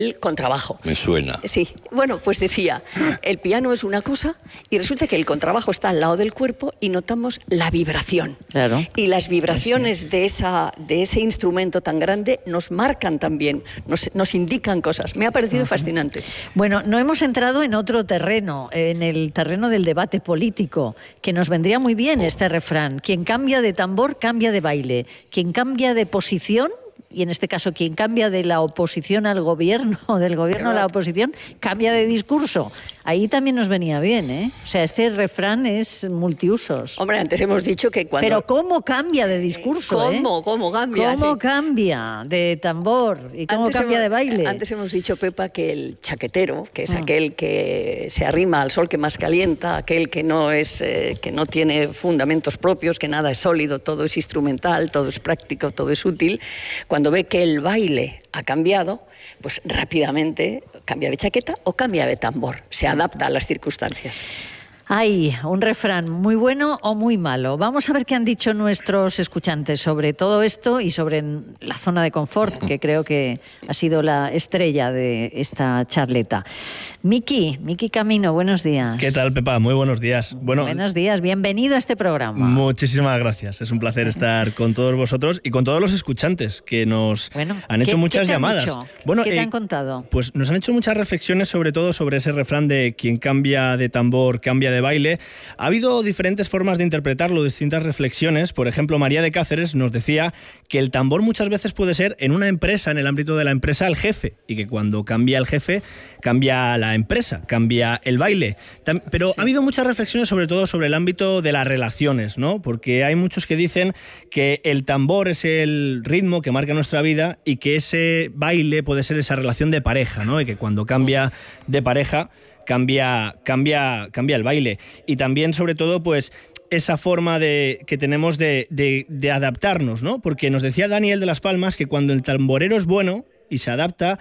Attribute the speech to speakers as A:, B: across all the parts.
A: el contrabajo.
B: Me suena.
A: Sí, bueno, pues decía, el piano es una cosa y resulta que el contrabajo está al lado del cuerpo y notamos la vibración.
C: Claro.
A: Y las vibraciones de ese instrumento tan grande nos marcan también, nos indican cosas. Me ha parecido fascinante.
C: Bueno, no hemos entrado en otro terreno, en el terreno del debate político, que nos vendría muy bien este refrán. Quien cambia de tambor, cambia de baile. Quien cambia de posición, y en este caso quien cambia de la oposición al gobierno, o del gobierno a la oposición, cambia de discurso. Ahí también nos venía bien, ¿eh? O sea, este refrán es multiusos.
A: Hombre, antes hemos dicho que cuando...
C: Pero ¿cómo cambia de discurso?
A: ¿Cómo cambia?
C: ¿Cómo
A: sí.
C: cambia de tambor? ¿Y cómo cambia de baile?
A: Antes hemos dicho, Pepa, que el chaquetero, que es aquel que se arrima al sol que más calienta, aquel que no tiene fundamentos propios, que nada es sólido, todo es instrumental, todo es práctico, todo es útil, cuando ve que el baile ha cambiado, pues rápidamente cambia de chaqueta o cambia de tambor, se adapta a las circunstancias.
C: Hay un refrán muy bueno o muy malo. Vamos a ver qué han dicho nuestros escuchantes sobre todo esto y sobre la zona de confort, que creo que ha sido la estrella de esta charleta. Miki Camino, buenos días.
D: ¿Qué tal, Pepa? Muy buenos días. Bueno,
C: buenos días, bienvenido a este programa.
D: Muchísimas gracias. Es un placer estar con todos vosotros y con todos los escuchantes que nos han hecho muchas llamadas.
C: Bueno, ¿qué te han contado?
D: Pues nos han hecho muchas reflexiones, sobre todo sobre ese refrán de quien cambia de tambor, cambia de baile. Ha habido diferentes formas de interpretarlo, distintas reflexiones. Por ejemplo, María de Cáceres nos decía que el tambor muchas veces puede ser en una empresa, en el ámbito de la empresa, el jefe, y que cuando cambia el jefe, cambia la empresa, cambia el baile. Pero ha habido muchas reflexiones, sobre todo sobre el ámbito de las relaciones, ¿no? Porque hay muchos que dicen que el tambor es el ritmo que marca nuestra vida y que ese baile puede ser esa relación de pareja, ¿no? Y que cuando cambia de pareja, cambia el baile. Y también, sobre todo, pues esa forma que tenemos de adaptarnos, ¿no? Porque nos decía Daniel de Las Palmas que cuando el tamborero es bueno y se adapta,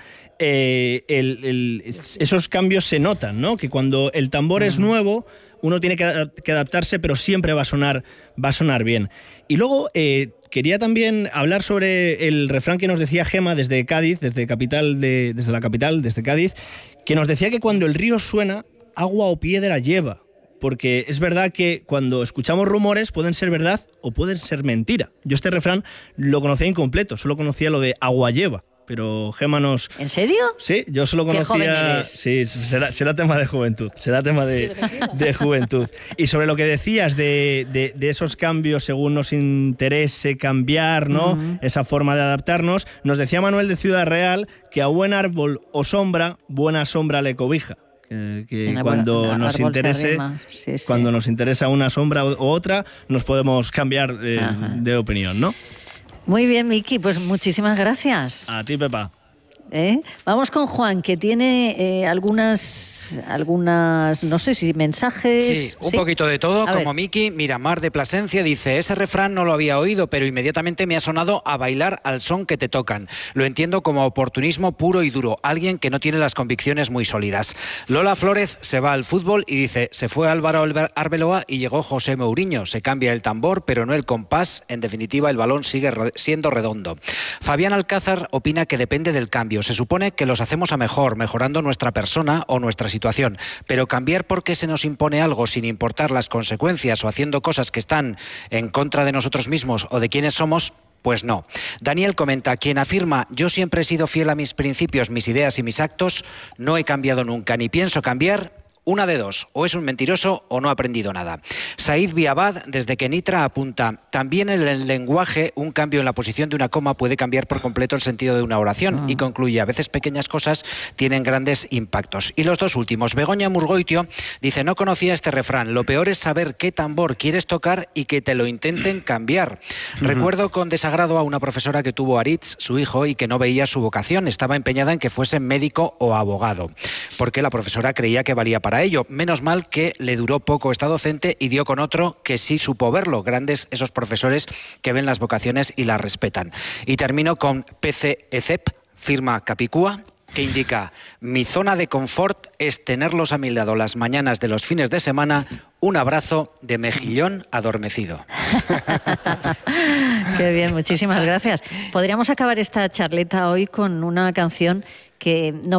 D: esos cambios se notan, ¿no? Que cuando el tambor es nuevo, uno tiene que adaptarse, pero siempre va a sonar bien. Y luego quería también hablar sobre el refrán que nos decía Gema desde Cádiz, desde la capital, desde Cádiz, que nos decía que cuando el río suena, agua o piedra lleva. Porque es verdad que cuando escuchamos rumores pueden ser verdad o pueden ser mentira. Yo este refrán lo conocía incompleto, solo conocía lo de agua lleva. Pero Gema nos...
C: ¿En serio?
D: Sí, yo solo conocía...
C: ¿Qué joven eres?
D: Sí, será tema de juventud, será tema de juventud. Y sobre lo que decías de esos cambios según nos interese cambiar, ¿no? Esa forma de adaptarnos, nos decía Manuel de Ciudad Real que a buen árbol o sombra, buena sombra le cobija. Que cuando nos interese, cuando nos interesa una sombra u otra, nos podemos cambiar de opinión, ¿no?
C: Muy bien, Miki, pues muchísimas gracias.
D: A ti, Pepa.
C: Vamos con Juan, que tiene algunas, no sé si mensajes...
E: Sí, un poquito de todo, como Miki. Miramar de Plasencia dice, ese refrán no lo había oído, pero inmediatamente me ha sonado a bailar al son que te tocan. Lo entiendo como oportunismo puro y duro, alguien que no tiene las convicciones muy sólidas. Lola Flórez se va al fútbol y dice, se fue Álvaro Arbeloa y llegó José Mourinho. Se cambia el tambor, pero no el compás. En definitiva, el balón sigue siendo redondo. Fabián Alcázar opina que depende del cambio. Se supone que los hacemos a mejor, mejorando nuestra persona o nuestra situación, pero cambiar porque se nos impone algo sin importar las consecuencias o haciendo cosas que están en contra de nosotros mismos o de quienes somos, pues no. Daniel comenta, quien afirma yo siempre he sido fiel a mis principios, mis ideas y mis actos, no he cambiado nunca, ni pienso cambiar. Una de dos, o es un mentiroso o no ha aprendido nada. Said Biabad, desde Kenitra, apunta, también en el lenguaje un cambio en la posición de una coma puede cambiar por completo el sentido de una oración y concluye, a veces pequeñas cosas tienen grandes impactos. Y los dos últimos, Begoña Murgoitio dice, no conocía este refrán, lo peor es saber qué tambor quieres tocar y que te lo intenten cambiar. Recuerdo con desagrado a una profesora que tuvo Aritz, su hijo, y que no veía su vocación, estaba empeñada en que fuese médico o abogado, porque la profesora creía que valía para ello. Menos mal que le duró poco esta docente y dio con otro que sí supo verlo. Grandes esos profesores que ven las vocaciones y las respetan. Y termino con PC ECEP, firma Capicúa, que indica, mi zona de confort es tenerlos a mi lado las mañanas de los fines de semana, un abrazo de mejillón adormecido.
C: Qué bien, muchísimas gracias. Podríamos acabar esta charleta hoy con una canción que no